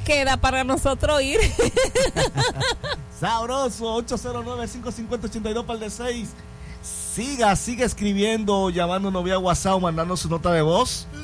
queda para nosotros ir. Sabroso, 809-550-82 par de 6. Siga escribiendo, llamándonos vía WhatsApp o mandando su nota de voz